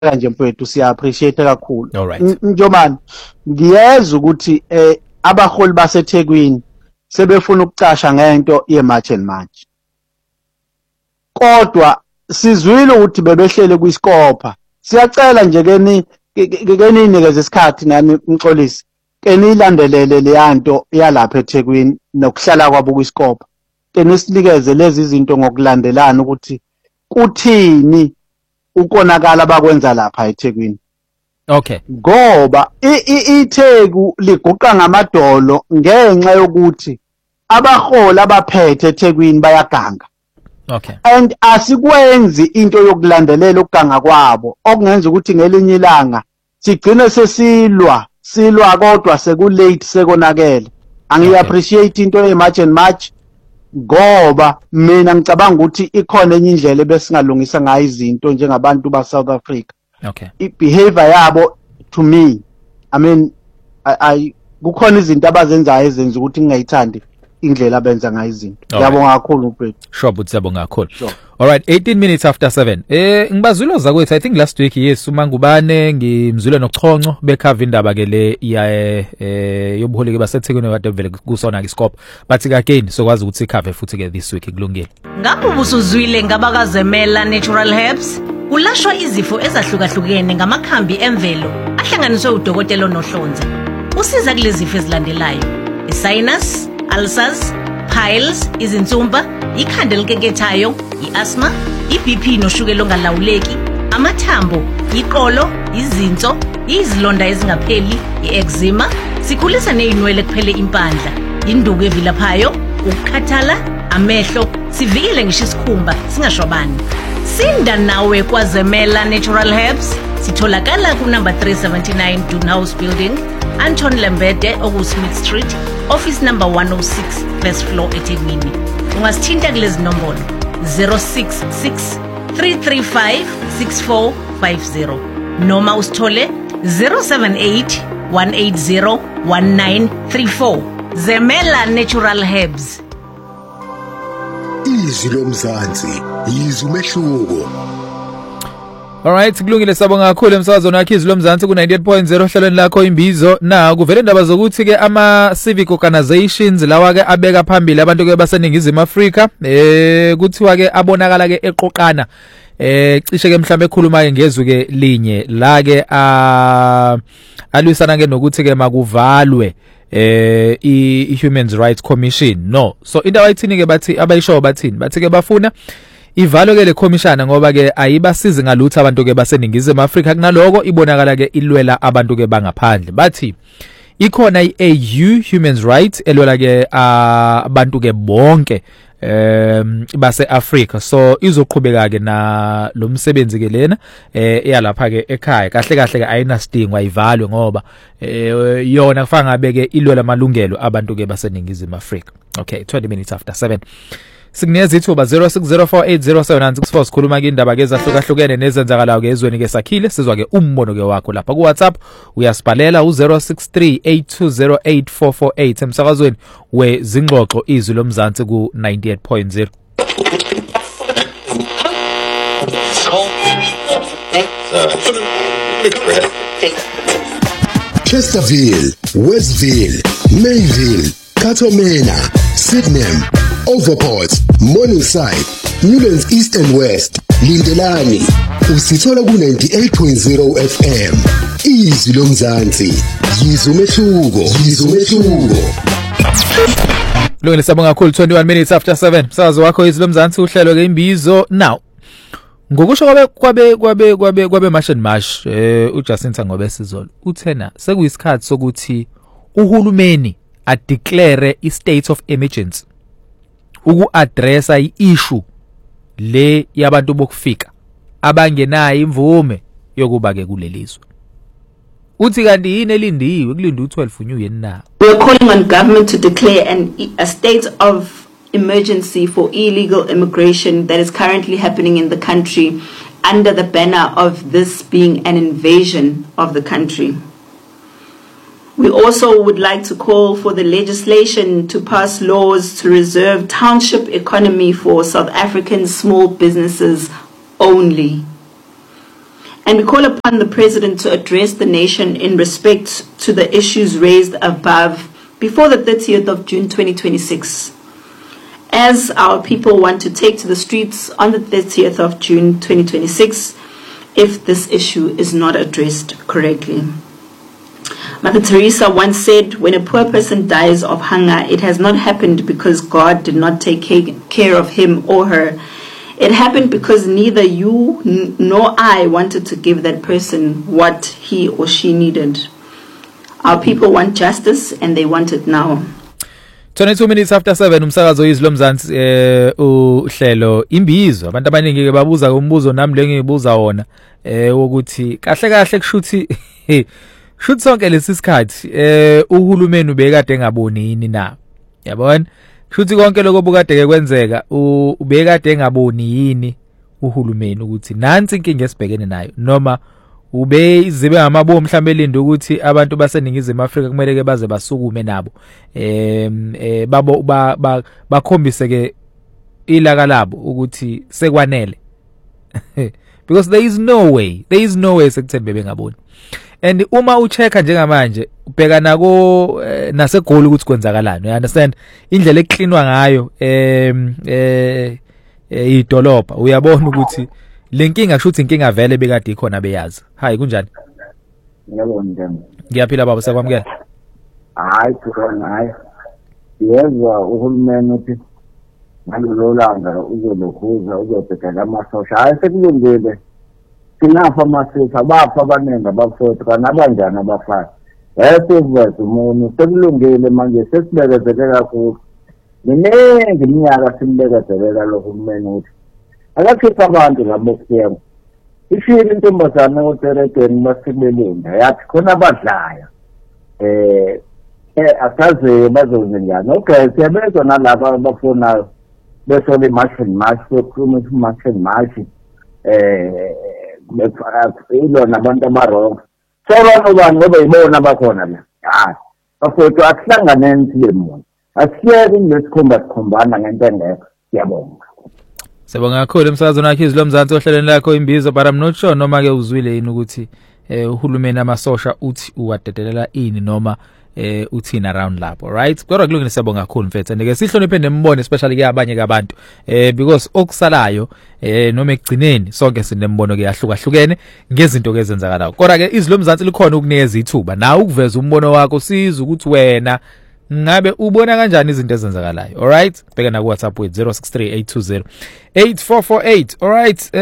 kanje mfowethu siya appreciate kakhulu. Njomani ngiyeza ukuthi abaholi baseThekwini sebefuna ukucasha ngento yematch and match. Kodwa sizwile ukuthi bebehlele kwisikopha. Siyacela nje ke ninikeze isikhathi nami umxolisi. Ke nilandelele leyanto yalapha eThekwini nokuhlala kwabo kwisikopha. Ke nisinikeze lezi zinto ngokulandelana ukuthi kuthini ukonakala bakwenza lapha eThekwini. Okay. Ngoba iTheku liguqa ngamadolo ngenxa yokuthi abaholi abaphethe eThekwini bayaganga. Okay. And asikwenzi into yokulandelela ukuganga kwabo okungenza ukuthi ngelinye ilanga sigcine sesilwa kodwa sekulate sekonakele. Angiappreciate into yematch and match ngoba mina ngicabanga ukuthi ikhona enye indlela besingalungisa ngayo izinto njengabantu ba South Africa. Okay. Behavior yabo to me, I mean kukhona izinto abazenzayo ezenza ukuthi ngingayithandi indlela abenza ngayo izinto. Ngiyabonga kakhulu mfethu. Sure but siyabonga kakhulu. All right, 18 minutes after 7. Ngibazwile zakwethu I think last week yes uMangubane ngimzwile noChonco bekhava indaba ke le yobuholi ke baseThekwini kade vele kusona iScope. But again sokwazi ukuthi ikhave futhi ke this week kulungile. Ngabe ubusuzwile ngabakazemela Natural Herbs? Kulashwa izifo ezahlukahlukene ngamakhambi emvelo ahlanganiswe udokotela nohlonze. Usiza kulezi zifo ezilandelayo: isinus, ulcers, piles, izinsumpa, ikhanda elikekethayo, iasthma, iBP noshukela ongalawuleki, amathambo, iqolo, izinso, izilonda ezingapheli, ieczema, sikhulisa nezinwele kuphele impandla, induku evilaphayo, ukukhathala, amehlo, sivikele ngisho isikhumba singashwabani. Sinda nawe kwaZemela Natural Herbs. Sitholakala ku number 379 Dunhouse Building, Anton Lembede, Smith Street, office number 106, first floor eThekwini. Ungasithinta kulezi nombolo 066 335 6450 noma usithole 078 180 1934. Zemela Natural Herbs. Izwi lomzansi yizwe umehluko. Alright, kulungile sabonga kakhulu emsakazweni wakhe Izwi lomzansi ku 98.0 hlelweni lakho imbizo. Na kuvele indaba zokuthi ke ama civic organizations lawa ke abeka phambili abantu ke baseningizimu Afrika kuthiwa ke abonakala ke eqoqana cishe ke mhlambe ekhuluma ke ngezwe ke linye la ke alwisana ke nokuthi ke makuvalwe i-Human Rights Commission. No, so into ayithini ke bathi abayisho bathini bathi ke bafuna ivalo ke le commission ngoba ke ayibasizi ngalutho abantu ke baseningizimu Afrika kunaloko ibonakala ke ilwela abantu ke bangaphandle. Bathi ikhona iAU Human Rights elwela ke abantu ke bonke base Africa, so izoqhubeka ke na lo msebenzi ke lena eyalapha ke ekhaya kahle kahle ke ayinasidingo ayivalwe ngoba yona kufanga ngabe ke ilwela amalungelo abantu ke baseningizimu Afrika. Okay, 20 minutes after 7. Signeza ithuba 0604807964 sikhuluma ke indaba ke ezahlukahlukene nezenzakalayo ke ezweni ke sakhile sizwa ke umbono ke wakho lapha ku WhatsApp uyasibhalela u0638208448 emsakazweni wezingxoxo Izwi lomzansi ku 98.0. Chesterfield, Westville, Mayville, Katomena, Sydenham, Overport, Morningside, Newlands East and West, Lindelani, usithola ku 98.0 FM. Izwi lomzansi, yizwe umehluko. Lungile sabonga kakhulu 21 minutes after 7. Msakazo wakho Izwi lomzansi uhlelo ke imbizo. Now ngokusho kwabe March and March uJacinta Ngobesizolo uthena sekuyisikhathi sokuthi uhulumeni adeclare i-state of emergency uku-addressa i-issue le yabantu bokufika abangenayo imvume yokuba ke kulelizwe. Uthi kanti yini elindiwe kulinda u12 unyuye na. We are calling on government to declare a state of emergency for illegal immigration that is currently happening in the country under the banner of this being an invasion of the country. We also would like to call for the legislation to pass laws to reserve township economy for South African small businesses only. And we call upon the President to address the nation in respect to the issues raised above before the 30th of June 2026. As our people want to take to the streets on the 30th of June 2026 if this issue is not addressed correctly. Mother Teresa once said, when a poor person dies of hunger, it has not happened because God did not take care of him or her. It happened because neither you nor I wanted to give that person what he or she needed. Our people want justice and they want it now. 22 minutes after 7 umsakazo izilo Mzansi uhlelo imbizo abantu abaningi ke babuza umbuzo nami lengibuza wona wokuthi kahle kahle kushuthi shuthi sonke lesisikhathi uhulumeni ubekade engaboni yini na yabona shuthi konke lokho bukade ke kwenzeka ubekade engaboni yini uhulumeni ukuthi nansi inkinga esibhekene nayo noma ube izibe ngamabomu mhlambe elinde ukuthi abantu baseningizimu Afrika kumele ke baze basukume nabo babo bakhombise ke ilaka labo ukuthi sekwanele because there is no way sekuthembe bengaboni. And uma uchecka njengamanje ubheka nako nasegoli ukuthi kwenzakalani, you understand indlela eklinwa ngayo idolobha uyabona ukuthi lenkinga kushuthi inkinga vele bekade ikhona beyazi. Hayi kunjani? Yebo njani? Ngiyaphila baba sekwamukela. Hayi khona hayi. Yezwa uhulumeni uthi ngalolanga uzolokhuza uzobhekela amasosha. Hayi sekulungile. Sinafa amasosha abafa abaningi abafowethu kanabanjani abafana. Sesivuza umuntu sekulungile manje sesibekezele kakhulu. Miningi iminyaka simbekezelela lo hulumeni uthi akakhipha abantu labo kuyena ifike intombazana oterekeni basibelinda yathi khona abadlaya asaze bazozenzani. Okay siyabezwa nalabo abafuna besole machine match sokhuluma machine match ilo nabantu abarongo sobani ngoba ibona abakhona la hayi bafowethu akuhlanganeni sibe muntu asiyeke lesikhombana ngento engekho. Siyabonga. Sibonga kakhulu emsakazweni wakhe izilo Mzansi ohlelweni lakho imbizo, but I'm not sure noma ke uzwile yini ukuthi uhulumeni amasosha uthi uwadedelela ini noma uthina around lapho, right? Kodwa kulungile siyabonga kakhulu mfethu and ke sihloniphe nembone especially ke abanye kabantu because okusalayo noma ekugcineni sonke sinembono ke yahlukahlukene ngezinto ke zenzakalayo. Kodwa ke izilo Mzansi likhona ukunikeza ithuba nawe ukuveza umbono wakho siza ukuthi wena ngabe ubona kanjani izinto ezenzakalayo. All right, bheka na ku WhatsApp with 0638208448. All right,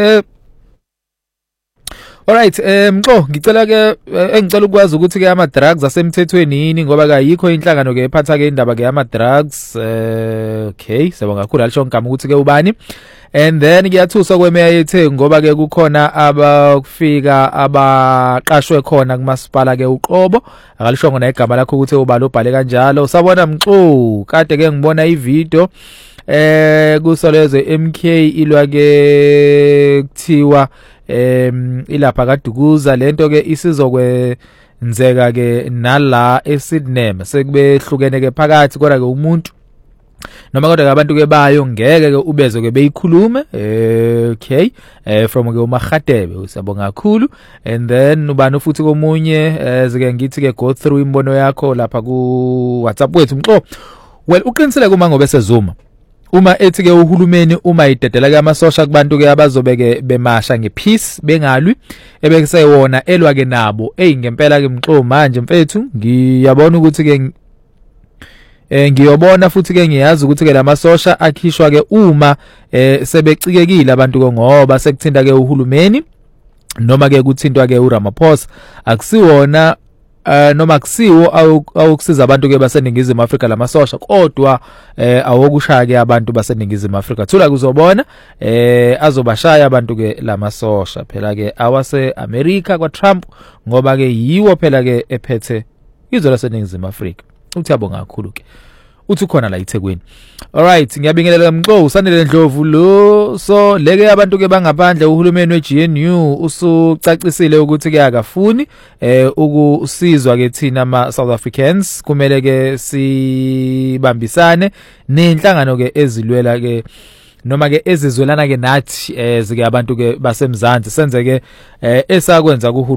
mxo ngicela ke engicela ukwazi ukuthi ke ama drugs asemthethweni yini ngoba kayikho inhlangano ke ephatha ke indaba ke ama drugs. Okay, sibonga kakhulu alisho ngigama ukuthi ke ubani. And then ngiyathusa kwemeya yethe ngoba ke kukhona abakufika abaqashwe khona kumasipala ke uqobo akalishongo na igama lakho ukuthi ubalo ubhale kanjalo. Usabona mxu kade ke ngibona ivideo kusoleze MK ilwa ke kuthiwa ilapha kaDukuza lento ke isizokwenzeka ke nala eSydney sekube hlukene ke phakathi kodwa ke umuntu noma kodwa ke abantu ke bayo ngeke ke ubeze ke beyikhulume. Okay, from ke uMagatebe usabonga kakhulu. And then ubani futhi komunye zike ngithi ke go through imbono yakho lapha ku WhatsApp wethu mxo. Well uqinisele kuma ngobe sezuma uma ethi ke uhulumeni uma idedela ke amasosha kubantu ke abazobe ke bemasha ngepeace bengalwi ebekesewona elwa ke nabo ngempela ke mxo manje mfethu ngiyabona ukuthi ke ngiyobona futhi ke ngiyazi ukuthi ke lamasosha akhishwa ke uma sebecikekile abantu ke ngoba sekuthinta ke uhulumeni noma ke kuthintwa ke uRamaphosa akusiwona noma akusiwo awukusiza abantu ke baseningizimu Afrika lamasosha kodwa awokushaya ke abantu baseningizimu Afrika thula kuzobona azobashaya abantu ke lamasosha phela ke awase America kwa Trump ngoba ke yiwo phela ke ephethe izwe laseningizimu Afrika. Uthi yabonga kakhulu ke uthi khona la eThekwini. All right, ngiyabingelela mxo usanele Ndlovu lo so leke abantu ke bangaphandle uhulumeni weGNU usucacisile ukuthi ke akafuni ukusizwa ke thina ama South Africans kumele ke sibambisane nenhlangano ke ezilwela ke noma ke ezizwelana ke nathi zike abantu ke basemzansi senze ke esakwenza ku